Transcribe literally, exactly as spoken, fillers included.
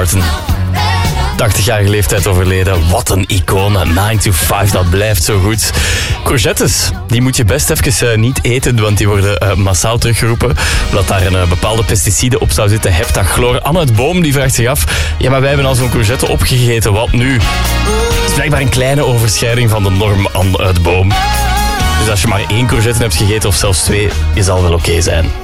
Martin. tachtigjarige leeftijd overleden. Wat een icoon. nine to five, dat blijft zo goed. Courgettes, die moet je best even uh, niet eten, want die worden uh, massaal teruggeroepen. Omdat daar een uh, bepaalde pesticide op zou zitten. Heptachloor. Anne uit Boom die vraagt zich af, ja, maar wij hebben al zo'n courgette opgegeten, wat nu? Het is blijkbaar een kleine overschrijding van de norm, Anne uit Boom. Dus als je maar één courgette hebt gegeten, of zelfs twee, je zal wel oké zijn.